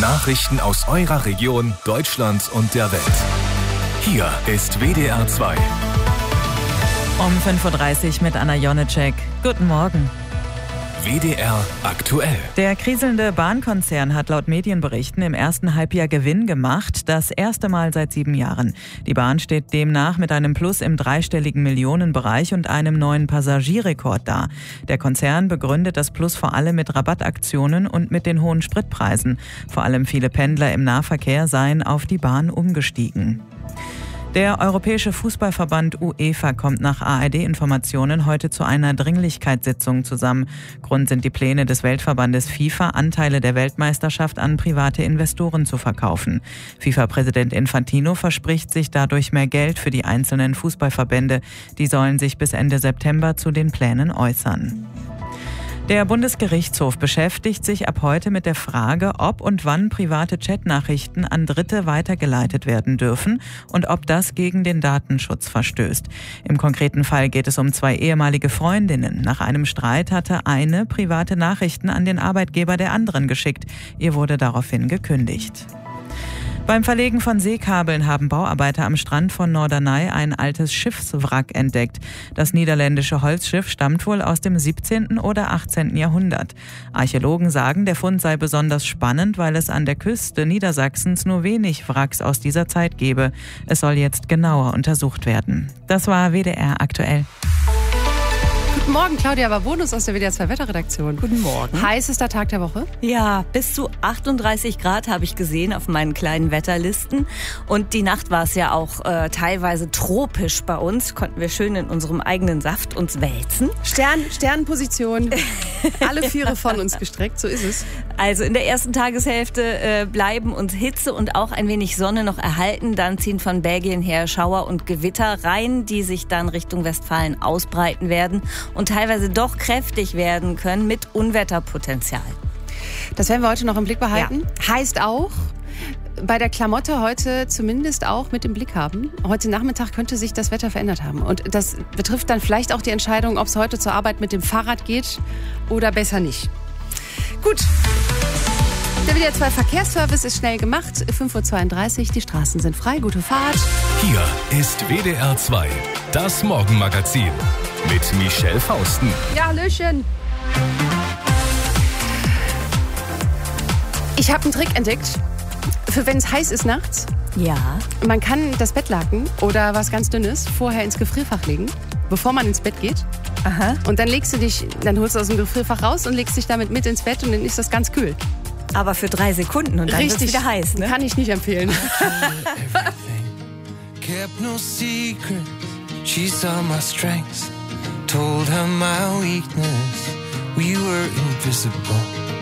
Nachrichten aus eurer Region, Deutschland und der Welt. Hier ist WDR 2. Um 5.30 Uhr mit Anna Jonecek. Guten Morgen. WDR aktuell. Der kriselnde Bahnkonzern hat laut Medienberichten im ersten Halbjahr Gewinn gemacht. Das erste Mal seit 7 Jahren. Die Bahn steht demnach mit einem Plus im dreistelligen Millionenbereich und einem neuen Passagierrekord da. Der Konzern begründet das Plus vor allem mit Rabattaktionen und mit den hohen Spritpreisen. Vor allem viele Pendler im Nahverkehr seien auf die Bahn umgestiegen. Der Europäische Fußballverband UEFA kommt nach ARD-Informationen heute zu einer Dringlichkeitssitzung zusammen. Grund sind die Pläne des Weltverbandes FIFA, Anteile der Weltmeisterschaft an private Investoren zu verkaufen. FIFA-Präsident Infantino verspricht sich dadurch mehr Geld für die einzelnen Fußballverbände. Die sollen sich bis Ende September zu den Plänen äußern. Der Bundesgerichtshof beschäftigt sich ab heute mit der Frage, ob und wann private Chatnachrichten an Dritte weitergeleitet werden dürfen und ob das gegen den Datenschutz verstößt. Im konkreten Fall geht es um 2 ehemalige Freundinnen. Nach einem Streit hatte eine private Nachrichten an den Arbeitgeber der anderen geschickt. Ihr wurde daraufhin gekündigt. Beim Verlegen von Seekabeln haben Bauarbeiter am Strand von Norderney ein altes Schiffswrack entdeckt. Das niederländische Holzschiff stammt wohl aus dem 17. oder 18. Jahrhundert. Archäologen sagen, der Fund sei besonders spannend, weil es an der Küste Niedersachsens nur wenig Wracks aus dieser Zeit gebe. Es soll jetzt genauer untersucht werden. Das war WDR aktuell. Guten Morgen, Claudia Babonus aus der WDR 2 Wetterredaktion. Guten Morgen. Heißester Tag der Woche? Ja, bis zu 38 Grad habe ich gesehen auf meinen kleinen Wetterlisten. Und die Nacht war es ja auch teilweise tropisch bei uns. Konnten wir schön in unserem eigenen Saft uns wälzen. Sternposition, alle Viere von uns gestreckt, so ist es. Also in der ersten Tageshälfte bleiben uns Hitze und auch ein wenig Sonne noch erhalten. Dann ziehen von Belgien her Schauer und Gewitter rein, die sich dann Richtung Westfalen ausbreiten werden und teilweise doch kräftig werden können mit Unwetterpotenzial. Das werden wir heute noch im Blick behalten. Ja. Heißt auch, bei der Klamotte heute zumindest auch mit im Blick haben. Heute Nachmittag könnte sich das Wetter verändert haben. Und das betrifft dann vielleicht auch die Entscheidung, ob es heute zur Arbeit mit dem Fahrrad geht oder besser nicht. Gut. Der WDR 2 Verkehrsservice ist schnell gemacht. 5.32 Uhr, die Straßen sind frei. Gute Fahrt. Hier ist WDR 2, das Morgenmagazin mit Michelle Fausten. Ja, hallöchen. Ich habe einen Trick entdeckt, für wenn es heiß ist nachts. Ja. Man kann das Bettlaken oder was ganz Dünnes vorher ins Gefrierfach legen, bevor man ins Bett geht. Aha. Und dann dann holst du aus dem Gefrierfach raus und legst dich damit mit ins Bett und dann ist das ganz kühl. Aber für 3 Sekunden und dann wird es wieder heiß, ne? Kann ich nicht empfehlen. Kept no secrets, she saw my strengths, told her my weakness, we were invisible.